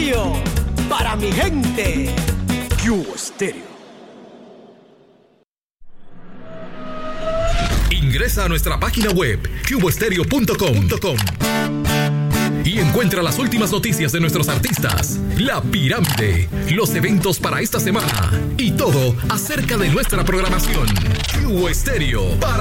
radio para mi gente. Cubo Stereo. Ingresa a nuestra página web cubostereo.com y encuentra las últimas noticias de nuestros artistas, La Pirámide, los eventos para esta semana y todo acerca de nuestra programación. Cubo Stereo para